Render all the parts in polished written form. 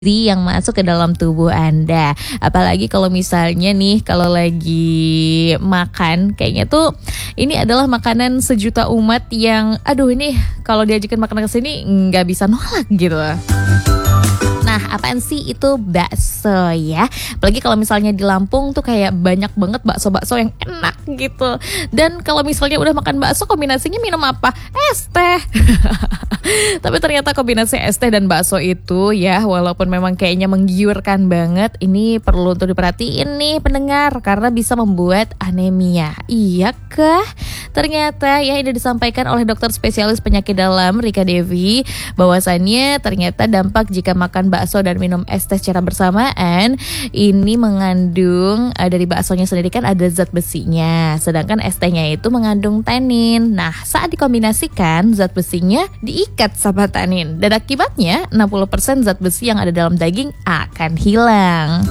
yang masuk ke dalam tubuh Anda. Apalagi kalau misalnya nih, kalau lagi makan, kayaknya tuh ini adalah makanan sejuta umat yang, aduh ini kalau diajakin makanan ke sini nggak bisa nolak gitu. Nah, apaan sih itu? Bakso ya. Apalagi kalau misalnya di Lampung tuh kayak banyak banget bakso-bakso yang enak gitu. Dan kalau misalnya udah makan bakso, kombinasinya minum apa? Es teh. Tapi ternyata kombinasi es teh dan bakso itu ya, walaupun memang kayaknya menggiurkan banget, ini perlu untuk diperhatiin nih pendengar, karena bisa membuat anemia. Iya kah? Ternyata ya ini disampaikan oleh dokter spesialis penyakit dalam Rika Devi, bahwasannya ternyata dampak jika makan bakso dan minum es teh secara bersamaan ini mengandung dari baksonya sendiri kan ada zat besinya, sedangkan es tehnya itu mengandung tanin. Nah, saat dikombinasikan zat besinya diikat sama tanin dan akibatnya 60% zat besi yang ada dalam daging akan hilang.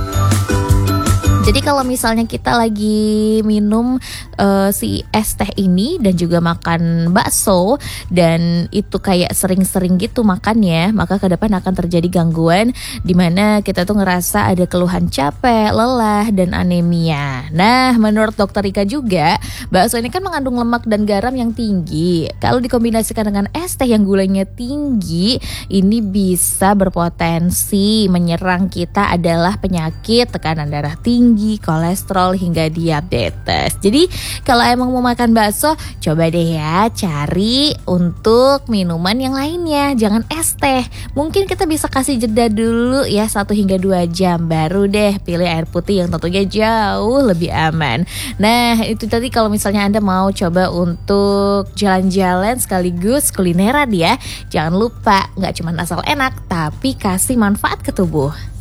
Jadi kalau misalnya kita lagi minum si es teh ini dan juga makan bakso dan itu kayak sering-sering gitu makannya, maka ke depan akan terjadi gangguan di mana kita tuh ngerasa ada keluhan capek, lelah, dan anemia. Nah, menurut dokter Rika juga, bakso ini kan mengandung lemak dan garam yang tinggi. Kalau dikombinasikan dengan es teh yang gulanya tinggi, ini bisa berpotensi menyerang kita adalah penyakit tekanan darah tinggi, kolesterol, hingga diabetes. Jadi kalau emang mau makan bakso, coba deh ya cari untuk minuman yang lainnya, jangan es teh. Mungkin kita bisa kasih jeda dulu ya 1 hingga 2 jam, baru deh pilih air putih yang tentunya jauh lebih aman. Nah, itu tadi kalau misalnya Anda mau coba untuk jalan-jalan sekaligus kulineran ya, jangan lupa nggak cuma asal enak, tapi kasih manfaat ke tubuh.